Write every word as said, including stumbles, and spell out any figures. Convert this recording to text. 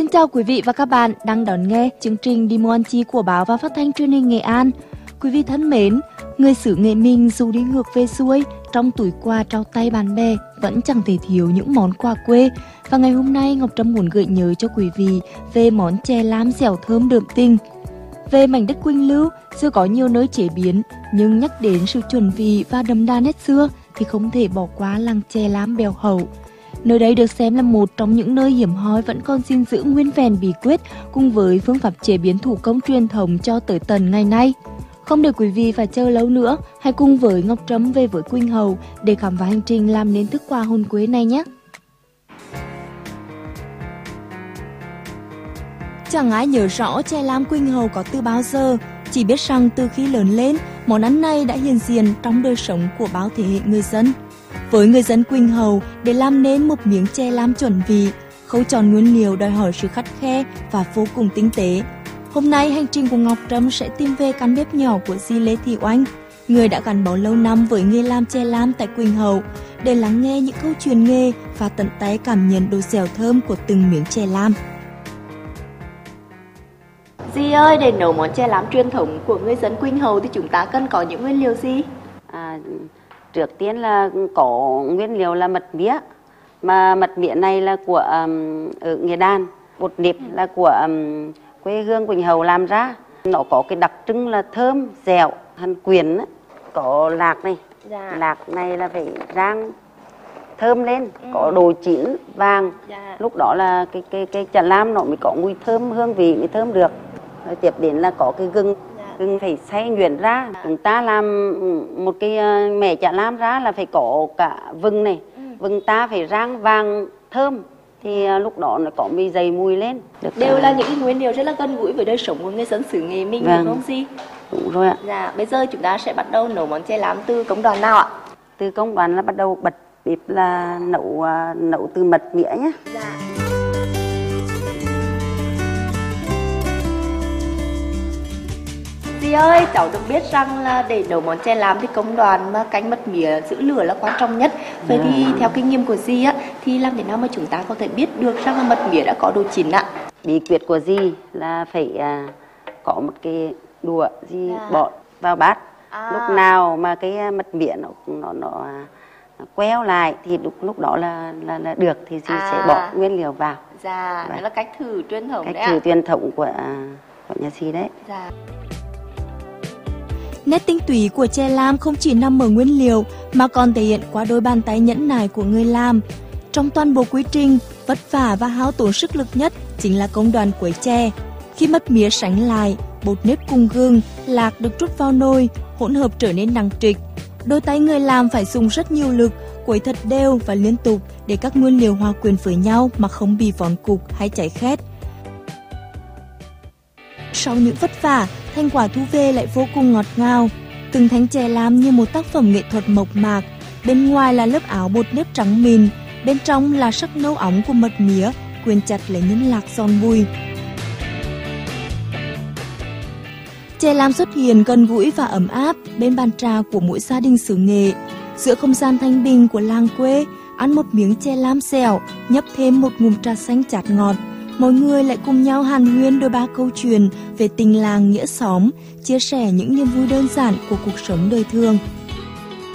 Xin chào quý vị và các bạn đang đón nghe chương trình Đi Mua Ăn Chi của báo và phát thanh truyền hình Nghệ An. Quý vị thân mến, người xứ Nghệ mình dù đi ngược về xuôi, trong túi quà trao tay bạn bè vẫn chẳng thể thiếu những món quà quê. Và ngày hôm nay Ngọc Trâm muốn gợi nhớ cho quý vị về món chè lam dẻo thơm đượm tình. Về mảnh đất Quỳnh Lưu, chưa có nhiều nơi chế biến, nhưng nhắc đến sự chuẩn vị và đậm đà nét xưa thì không thể bỏ qua làng chè lam Bèo Hậu. Nơi đây được xem là một trong những nơi hiếm hoi vẫn còn gìn giữ nguyên vẹn bí quyết cùng với phương pháp chế biến thủ công truyền thống cho tới tận ngày nay. Không để quý vị phải chờ lâu nữa, hãy cùng với Ngọc Trâm về với Quỳnh Hậu để khám phá hành trình làm nên thức quà hồn quê này nhé. Chẳng ai nhớ rõ chè lam Quỳnh Hậu có từ bao giờ, chỉ biết rằng từ khi lớn lên, món ăn này đã hiện diện trong đời sống của bao thế hệ người dân. Với người dân Quỳnh Hậu, để làm nên một miếng chè lam chuẩn vị, khâu chọn nguyên liệu đòi hỏi sự khắt khe và vô cùng tinh tế. Hôm nay, hành trình của Ngọc Trâm sẽ tìm về căn bếp nhỏ của dì Lê Thị Oanh, người đã gắn bó lâu năm với nghề làm chè lam tại Quỳnh Hậu, để lắng nghe những câu chuyện nghề và tận tay cảm nhận độ dẻo thơm của từng miếng chè lam. Dì ơi, để nấu món chè lam truyền thống của người dân Quỳnh Hậu thì chúng ta cần có những nguyên liệu gì? À, trước tiên là có nguyên liệu là mật mía, mà mật mía này là của um, ở Nghệ Đan, bột nếp là của um, quê hương Quỳnh Hậu làm ra. Nó có cái đặc trưng là thơm, dẻo, hành quyển, có lạc này, dạ. Lạc này là phải rang thơm lên, ừ. Có độ chín vàng, dạ. Lúc đó là cái cái cái chả lam nó mới có mùi thơm, hương vị mới thơm được. Rồi tiếp đến là có cái gừng, dạ. Gừng phải xay nhuyễn ra. Dạ. Chúng ta làm một cái mẻ chả lam ra là phải có cả vừng này, ừ. Vừng ta phải rang vàng thơm. Thì lúc đó nó có mì dày mùi lên. Được đều là những nguyên liệu rất là gần gũi với đời sống của người dân xứ Nghệ mình, vâng. Đúng không gì? Đúng rồi ạ. Dạ, bây giờ chúng ta sẽ bắt đầu nấu món chè lam từ công đoạn nào ạ? Từ công đoạn là bắt đầu bật bếp là nấu nấu từ mật mía nhé. Dạ. Dì ơi, cháu được biết rằng là để nấu món chè lam thì công đoạn mà canh mật mía giữ lửa là quan trọng nhất. Vậy à. Thì theo kinh nghiệm của dì á, thì làm thế nào mà chúng ta có thể biết được rằng là mật mía đã có độ chín ạ? Bí quyết của dì là phải à, có một cái đũa dì à. Bỏ vào bát. À. Lúc nào mà cái mật mía nó nó nó queo lại thì lúc lúc đó là là, là được thì dì à. Sẽ bỏ nguyên liệu vào. Dạ, đó là cách thử truyền thống cách đấy thử ạ. truyền thống của của nhà dì đấy. Dạ. Nét tinh túy của chè lam không chỉ nằm ở nguyên liệu mà còn thể hiện qua đôi bàn tay nhẫn nại của người làm. Trong toàn bộ quy trình, vất vả và hao tốn sức lực nhất chính là công đoạn quấy chè. Khi mật mía sánh lại, bột nếp cùng gừng, lạc được trút vào nồi, hỗn hợp trở nên đằng trịch. Đôi tay người làm phải dùng rất nhiều lực, quấy thật đều và liên tục để các nguyên liệu hòa quyện với nhau mà không bị vón cục hay cháy khét. Sau những vất vả, thành quả thu về lại vô cùng ngọt ngào. Từng thanh chè lam như một tác phẩm nghệ thuật mộc mạc. Bên ngoài là lớp áo bột nếp trắng mịn, bên trong là sắc nâu óng của mật mía, quyện chặt lấy những lạc giòn bùi. Chè lam xuất hiện gần gũi và ấm áp bên bàn trà của mỗi gia đình xứ Nghệ. Giữa không gian thanh bình của làng quê, ăn một miếng chè lam dẻo, nhấp thêm một ngụm trà xanh chát ngọt. Mọi người lại cùng nhau hàn huyên đôi ba câu chuyện về tình làng nghĩa xóm, chia sẻ những niềm vui đơn giản của cuộc sống đời thường.